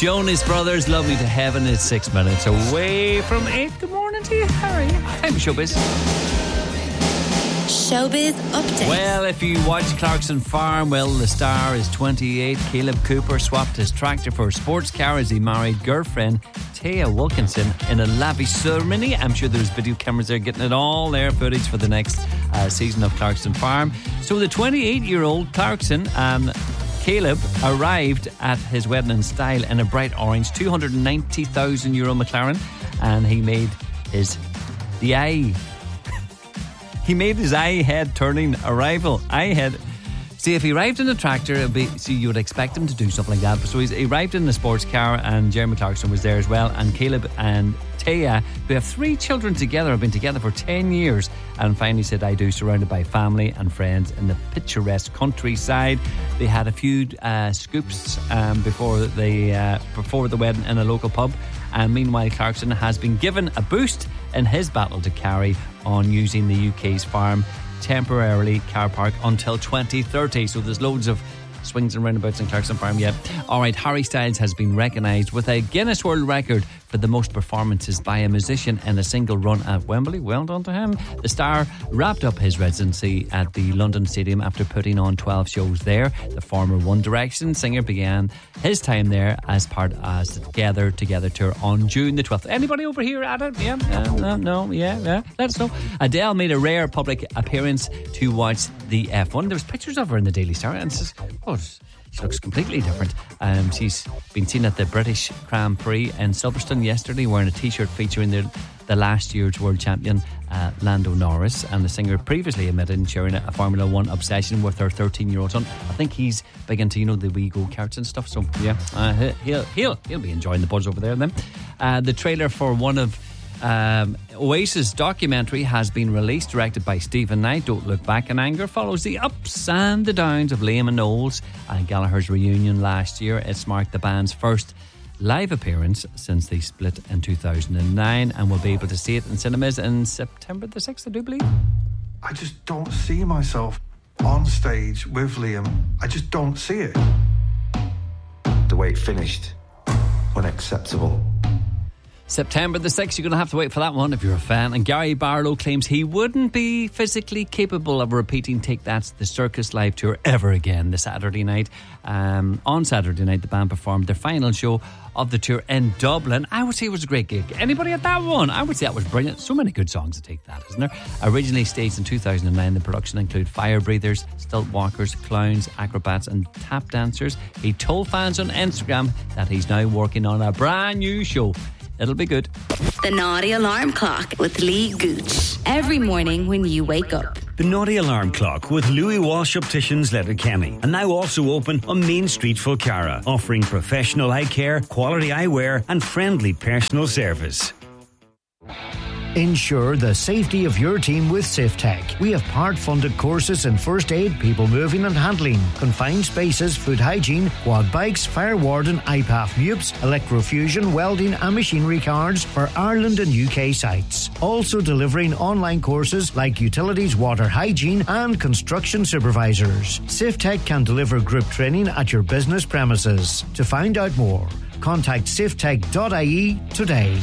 Jonas Brothers, Love Me to Heaven. It's 6 minutes away from 8. Good morning to you, Harry. Time for Showbiz. Showbiz Update. Well, if you watch Clarkson Farm, well, the star is 28. Caleb Cooper swapped his tractor for a sports car as he married girlfriend Taya Wilkinson in a lavish ceremony. I'm sure there's video cameras there getting it all there, footage for the next season of Clarkson Farm. So the 28-year-old Clarkson, Caleb, arrived at his wedding in style in a bright orange €290,000 McLaren, and he made his eye-head turning arrival. See, if he arrived in a tractor, you would expect him to do something like that. So he arrived in a sports car, and Jeremy Clarkson was there as well. And Caleb and Taya, who have 3 children together, have been together for 10 years, and finally said I do, surrounded by family and friends in the picturesque countryside. They had a few scoops before the wedding in a local pub. And meanwhile, Clarkson has been given a boost in his battle to carry on using the UK's farm temporarily car park until 2030. So there's loads of swings and roundabouts in Clarkson Farm yet. Alright, Harry Styles has been recognised with a Guinness World Record for the most performances by a musician in a single run at Wembley. Well done to him. The star wrapped up his residency at the London Stadium after putting on 12 shows there. The former One Direction singer began his time there as part of the Together tour on June the 12th. Anybody over here at it? Yeah? No? Yeah? Let us know. Adele made a rare public appearance to watch the F1. There was pictures of her in the Daily Star, and she looks completely different. She's been seen at the British Grand Prix in Silverstone yesterday wearing a t-shirt featuring the last year's world champion Lando Norris, and the singer previously admitted sharing a Formula 1 obsession with her 13-year-old son. I think he's big into, the wee go-karts and stuff, so yeah, he'll be enjoying the buzz over there then. The trailer for one of Oasis documentary has been released, directed by Stephen Knight. Don't Look Back in Anger follows the ups and the downs of Liam and Knowles and Gallagher's reunion last year. It's marked the band's first live appearance since they split in 2009, and we'll be able to see it in cinemas in September the 6th, I do believe. I just don't see myself on stage with Liam. I just don't see it. The way it finished, unacceptable. September the 6th, you're going to have to wait for that one if you're a fan. And Gary Barlow claims he wouldn't be physically capable of repeating Take That's the Circus live tour ever again this Saturday night. On Saturday night, the band performed their final show of the tour in Dublin. I would say it was a great gig. Anybody at that one? I would say that was brilliant. So many good songs to Take That, isn't there? Originally staged in 2009, the production included fire breathers, stilt walkers, clowns, acrobats and tap dancers. He told fans on Instagram that he's now working on a brand new show. It'll be good. The Naughty Alarm Clock with Lee Gooch. Every morning when you wake up. The Naughty Alarm Clock with Louis Walsh Opticians, Letterkenny. And now also open on Main Street, Fulcara, offering professional eye care, quality eyewear and friendly personal service. Ensure the safety of your team with SafeTech. We have part-funded courses in first aid, people moving and handling, confined spaces, food hygiene, quad bikes, fire warden, IPAF MUPS, electrofusion, welding and machinery cards for Ireland and UK sites. Also delivering online courses like utilities, water hygiene and construction supervisors. SafeTech can deliver group training at your business premises. To find out more, contact safetech.ie today.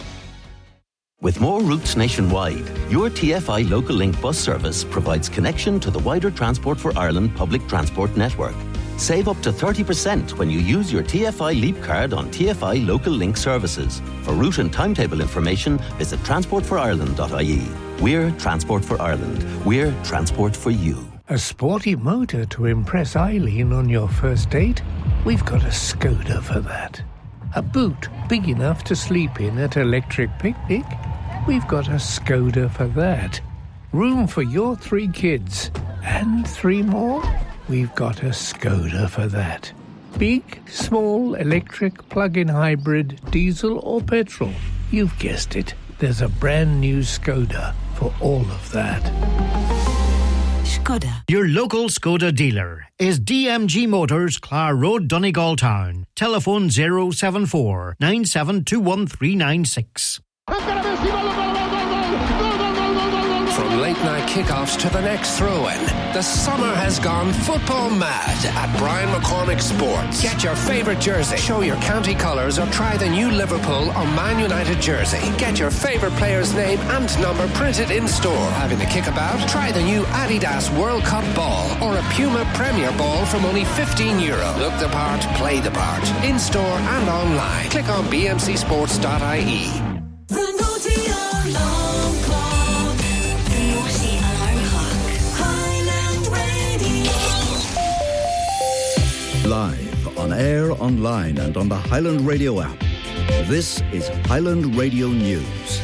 With more routes nationwide, your TFI Local Link bus service provides connection to the wider Transport for Ireland public transport network. Save up to 30% when you use your TFI Leap card on TFI Local Link services. For route and timetable information, visit transportforireland.ie. We're Transport for Ireland. We're transport for you. A sporty motor to impress Eileen on your first date? We've got a Skoda for that. A boot big enough to sleep in at Electric Picnic? We've got a Skoda for that. Room for your 3 kids and 3 more? We've got a Skoda for that. Big, small, electric, plug-in hybrid, diesel or petrol? You've guessed it. There's a brand new Skoda for all of that. Skoda. Your local Skoda dealer is DMG Motors, Clare Road, Donegal Town. Telephone 074 9721 396. From late-night kickoffs to the next throw-in. The summer has gone football mad at Brian McCormick Sports. Get your favourite jersey, show your county colours, or try the new Liverpool or Man United jersey. Get your favourite player's name and number printed in store. Having the kickabout? Try the new Adidas World Cup ball or a Puma Premier ball from only €15. Look the part, play the part. In store and online. Click on bmcsports.ie. Live, on air, online and on the Highland Radio app. This is Highland Radio News.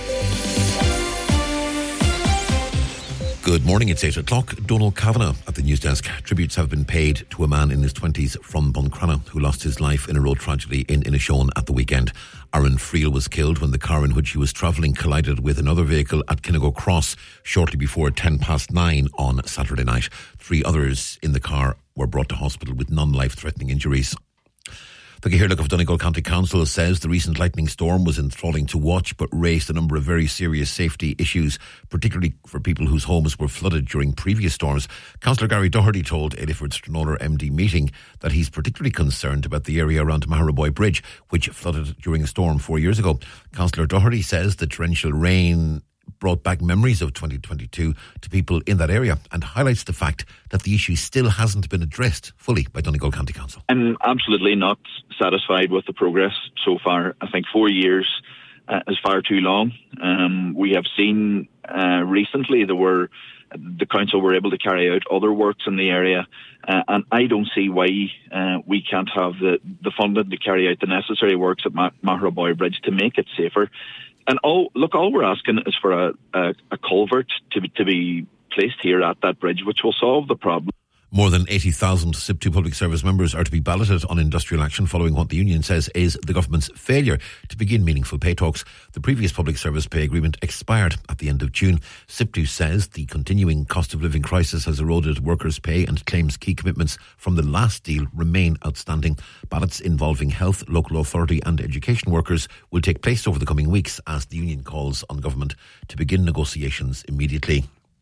Good morning, it's 8 o'clock. Donald Kavanagh at the news desk. Tributes have been paid to a man in his 20s from Buncrana who lost his life in a road tragedy in Inishowen at the weekend. Aaron Friel was killed when the car in which he was travelling collided with another vehicle at Kinnago Cross shortly before 9:10 on Saturday night. 3 others in the car were brought to hospital with non-life-threatening injuries. The Gairloch of Donegal County Council says the recent lightning storm was enthralling to watch but raised a number of very serious safety issues, particularly for people whose homes were flooded during previous storms. Councillor Gary Doherty told Ediford Stranorlar MD meeting that he's particularly concerned about the area around Maharaboy Bridge, which flooded during a storm 4 years ago. Councillor Doherty says the torrential rain brought back memories of 2022 to people in that area and highlights the fact that the issue still hasn't been addressed fully by Donegal County Council. I'm absolutely not satisfied with the progress so far. I think 4 years is far too long. We have seen recently the council were able to carry out other works in the area, and I don't see why we can't have the funding to carry out the necessary works at Maharaboy Bridge to make it safer. And all we're asking is for a culvert to be placed here at that bridge, which will solve the problem. More than 80,000 SIP2 public service members are to be balloted on industrial action following what the union says is the government's failure to begin meaningful pay talks. The previous public service pay agreement expired at the end of June. SIP2 says the continuing cost of living crisis has eroded workers' pay and claims key commitments from the last deal remain outstanding. Ballots involving health, local authority and education workers will take place over the coming weeks as the union calls on government to begin negotiations immediately.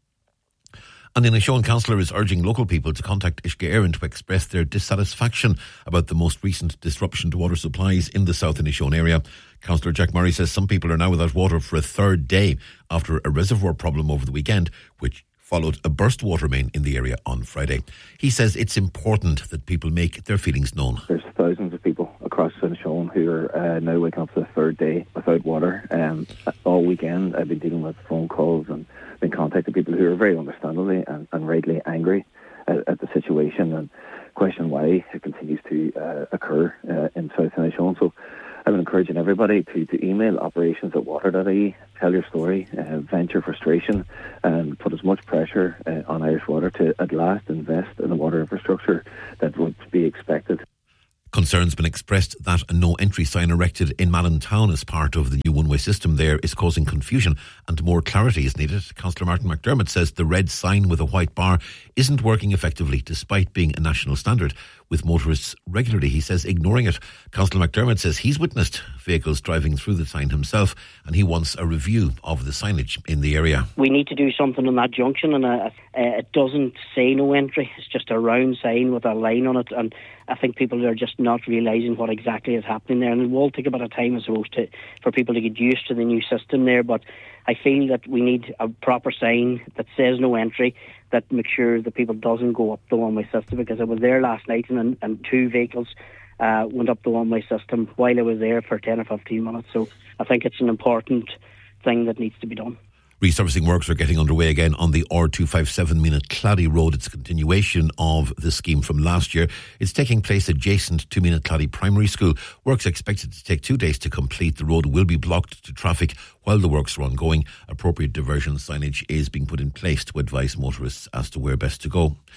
And the Inishowen councillor is urging local people to contact Uisce Éireann to express their dissatisfaction about the most recent disruption to water supplies in the South Inishowen area. Councillor Jack Murray says some people are now without water for a third day after a reservoir problem over the weekend, which followed a burst water main in the area on Friday. He says it's important that people make their feelings known. There's thousands of people across Inishowen who are now waking up for the third day without water. All weekend I've been dealing with phone calls and been contacting people who are very understandably and rightly angry at the situation and question why it continues to occur in South Inishowen. So I've been encouraging everybody to email operations@water.ie, tell your story, vent your frustration and put as much pressure on Irish Water to at last invest in the water infrastructure that would be expected. Concern's been expressed that a no-entry sign erected in Malin Town as part of the new one-way system there is causing confusion and more clarity is needed. Councillor Martin McDermott says the red sign with a white bar isn't working effectively despite being a national standard, with motorists regularly, he says, ignoring it. Councillor McDermott says he's witnessed vehicles driving through the sign himself and he wants a review of the signage in the area. We need to do something on that junction, and it doesn't say no entry. It's just a round sign with a line on it, and I think people are just not realising what exactly is happening there, and it will take a bit of time, I suppose, for people to get used to the new system there, but I feel that we need a proper sign that says no entry, that makes sure that people doesn't go up the one-way system, because I was there last night and 2 vehicles went up the one-way system while I was there for 10 or 15 minutes, so I think it's an important thing that needs to be done. Resurfacing works are getting underway again on the R257 Mina Clady Road. It's a continuation of the scheme from last year. It's taking place adjacent to Mina Clady Primary School. Works expected to take 2 days to complete. The road will be blocked to traffic while the works are ongoing. Appropriate diversion signage is being put in place to advise motorists as to where best to go.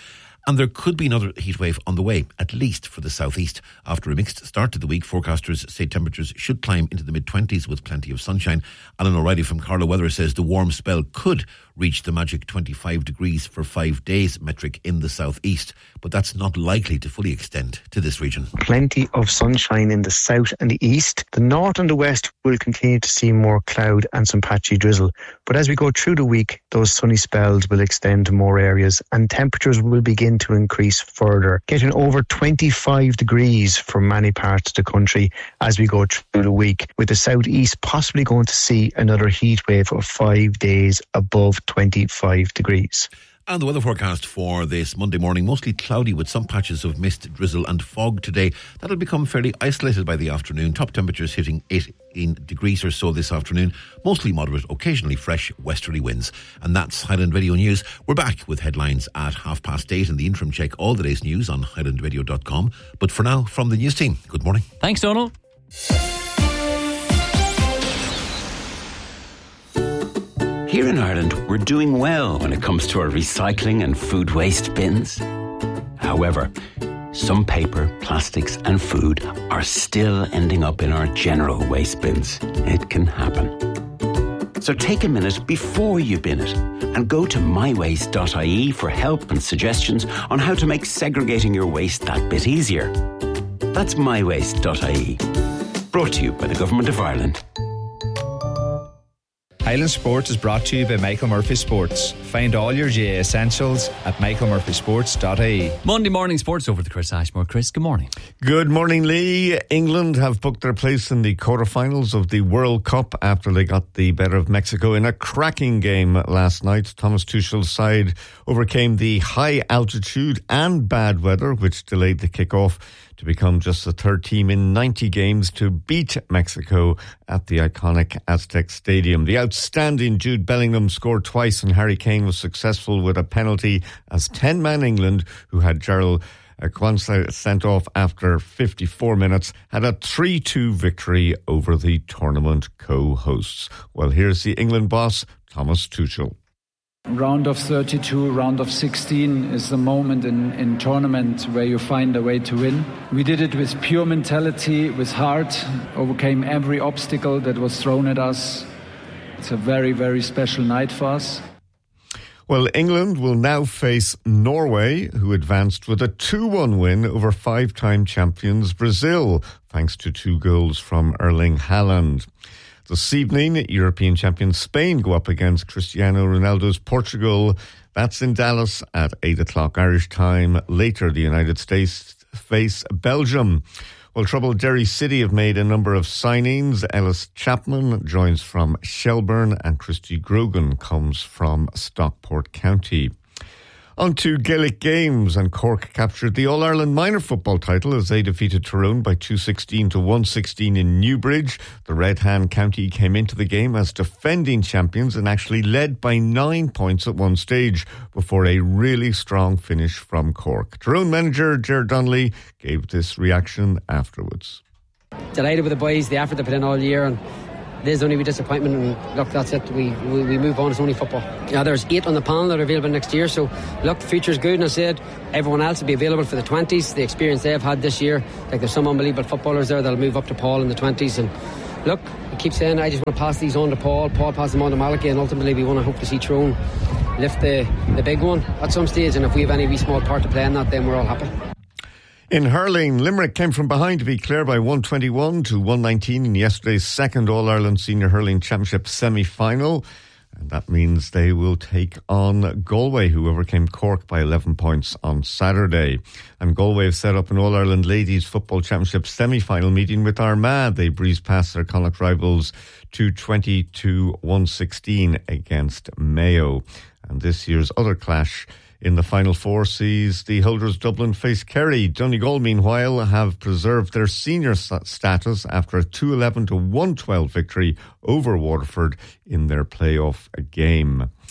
And there could be another heatwave on the way, at least for the southeast. After a mixed start to the week, forecasters say temperatures should climb into the mid-20s with plenty of sunshine. Alan O'Reilly from Carlow Weather says the warm spell could reach the magic 25 degrees for 5 days metric in the southeast, but that's not likely to fully extend to this region. Plenty of sunshine in the south and the east. The north and the west will continue to see more cloud and some patchy drizzle. But as we go through the week, those sunny spells will extend to more areas and temperatures will begin to increase further, getting over 25 degrees for many parts of the country as we go through the week, with the southeast possibly going to see another heat wave of 5 days above 25 degrees. And the weather forecast for this Monday morning, mostly cloudy with some patches of mist, drizzle and fog today. That'll become fairly isolated by the afternoon. Top temperatures hitting 18 degrees or so this afternoon. Mostly moderate, occasionally fresh westerly winds. And that's Highland Radio News. We're back with headlines at 8:30 and the interim check. All the day's news on highlandradio.com. But for now, from the news team, good morning. Thanks, Donald. Here in Ireland, we're doing well when it comes to our recycling and food waste bins. However, some paper, plastics and food are still ending up in our general waste bins. It can happen. So take a minute before you bin it and go to mywaste.ie for help and suggestions on how to make segregating your waste that bit easier. That's mywaste.ie. Brought to you by the Government of Ireland. Highland Sport is brought to you by Michael Murphy Sports. Find all your GA essentials at michaelmurphysports.ie. Monday morning sports over to Chris Ashmore. Chris, good morning. Good morning, Lee. England have booked their place in the quarterfinals of the World Cup after they got the better of Mexico in a cracking game last night. Thomas Tuchel's side overcame the high altitude and bad weather, which delayed the kick-off, to become just the third team in 90 games to beat Mexico at the iconic Aztec Stadium. The outstanding Jude Bellingham scored twice and Harry Kane was successful with a penalty as 10-man England, who had Gerald Kwanzaa sent off after 54 minutes, had a 3-2 victory over the tournament co-hosts. Well, here's the England boss, Thomas Tuchel. Round of 32, round of 16 is the moment in tournament where you find a way to win. We did it with pure mentality, with heart, overcame every obstacle that was thrown at us. It's a very, very special night for us. Well, England will now face Norway, who advanced with a 2-1 win over five-time champions Brazil, thanks to 2 goals from Erling Haaland. This evening, European champion Spain go up against Cristiano Ronaldo's Portugal. That's in Dallas at 8 o'clock Irish time. Later, the United States face Belgium. Well, troubled Derry City have made a number of signings. Ellis Chapman joins from Shelburne and Christy Grogan comes from Stockport County. On to Gaelic games, and Cork captured the All-Ireland minor football title as they defeated Tyrone by 2-16 to 1-16 in Newbridge. The Red Hand County came into the game as defending champions and actually led by 9 points at one stage before a really strong finish from Cork. Tyrone manager Ger Donnelly gave this reaction afterwards. Delighted with the boys, the effort they put in all year, and there's only a disappointment, and look, that's it. We move on. It's only football. Yeah, there's 8 on the panel that are available next year, so look, the future's good. And I said everyone else will be available for the 20s. The experience they've had this year, like there's some unbelievable footballers there that'll move up to Paul in the 20s. And look, I keep saying I just want to pass these on to Paul pass them on to Malachy, and ultimately we want to hope to see Tyrone lift the big one at some stage. And if we have any wee small part to play in that, then we're all happy. In hurling, Limerick came from behind to beat Clare by 121 to 119 in yesterday's second All-Ireland Senior Hurling Championship semi-final. And that means they will take on Galway, who overcame Cork by 11 points on Saturday. And Galway have set up an All-Ireland Ladies Football Championship semi-final meeting with Armagh. They breezed past their Connacht rivals 220 to 116 against Mayo. And this year's other clash in the Final Four sees the holders Dublin face Kerry. Donegal, meanwhile, have preserved their senior status after a 2-11 to 112 victory over Waterford in their playoff game.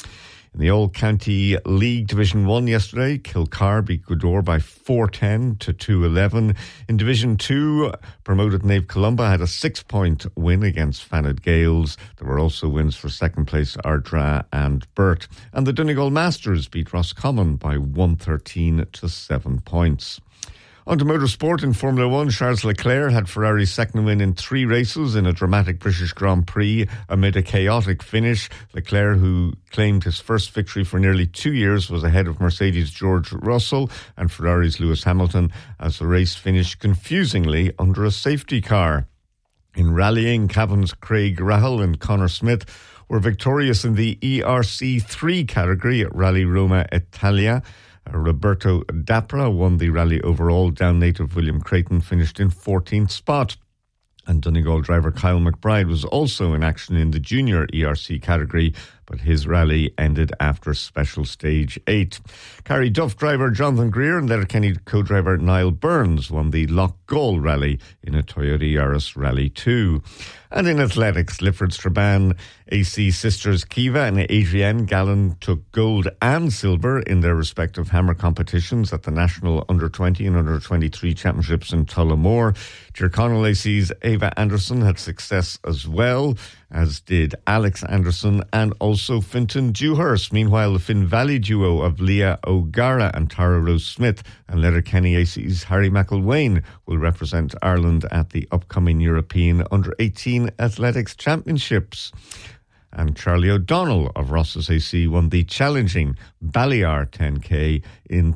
In the All-County League Division 1 yesterday, Kilcar beat Gweedore by 4-10 to 2-11. In Division 2, promoted Naomh Columba had a 6-point win against Fanad Gales. There were also wins for second place Ardra and Burt. And the Donegal Masters beat Roscommon by 113 to 7 points. On to motorsport in Formula 1, Charles Leclerc had Ferrari's second win in 3 races in a dramatic British Grand Prix amid a chaotic finish. Leclerc, who claimed his first victory for nearly 2 years, was ahead of Mercedes' George Russell and Ferrari's Lewis Hamilton as the race finished confusingly under a safety car. In rallying, Cavan's Craig Rahal and Connor Smith were victorious in the ERC3 category at Rally Roma Italia. Roberto Dapra won the rally overall. Down native William Creighton finished in 14th spot. And Donegal driver Kyle McBride was also in action in the junior ERC category, but his rally ended after special stage 8. Carrie Duff driver Jonathan Greer and Letterkenny co-driver Niall Burns won the Loch Goal rally in a Toyota Yaris Rally 2. And in athletics, Lifford Strabane AC sisters Kiva and Adrienne Gallen took gold and silver in their respective hammer competitions at the National Under-20 and Under-23 Championships in Tullamore. Tyrconnell AC's Ava Anderson had success as well, as did Alex Anderson and also Fintan Dewhurst. Meanwhile, the Finn Valley duo of Leah O'Gara and Tara Rose Smith and Letterkenny AC's Harry McElwain will represent Ireland at the upcoming European Under-18 Athletics Championships. And Charlie O'Donnell of Ross's AC won the challenging Balliar 10K in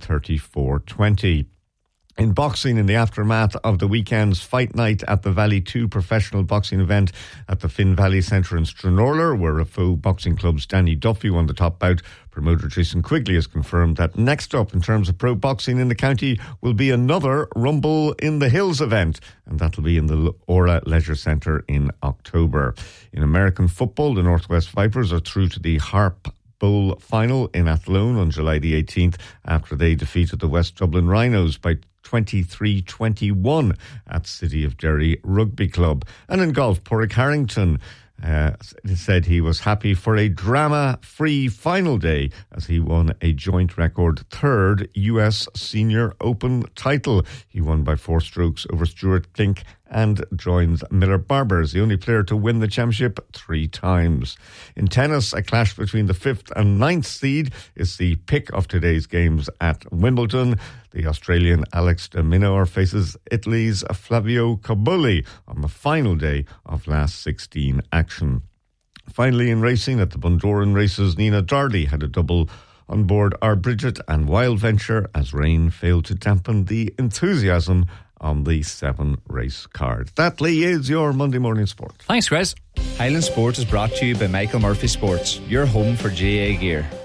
34:20. In boxing, in the aftermath of the weekend's fight night at the Valley 2 professional boxing event at the Finn Valley Centre in Stranorlar, where Raffo Boxing Club's Danny Duffy won the top bout, promoter Jason Quigley has confirmed that next up in terms of pro boxing in the county will be another Rumble in the Hills event, and that'll be in the Ora Leisure Centre in October. In American football, the Northwest Vipers are through to the Harp Bowl final in Athlone on July the 18th after they defeated the West Dublin Rhinos by 23-21 at City of Derry Rugby Club. And in golf, Porrick Harrington said he was happy for a drama-free final day as he won a joint record 3rd US Senior Open title. He won by 4 strokes over Stuart Klink and joins Miller Barber as the only player to win the championship 3 times. In tennis, a clash between the 5th and 9th seed is the pick of today's games at Wimbledon. The Australian Alex de Minaur faces Italy's Flavio Cobolli on the final day of last 16 action. Finally, in racing, at the Bundoran races, Nina Darley had a double on board Our Bridget and Wild Venture as rain failed to dampen the enthusiasm on the 7-race card. That, Lee, is your Monday morning sport. Thanks, Chris. Highland Sport is brought to you by Michael Murphy Sports, your home for GAA gear.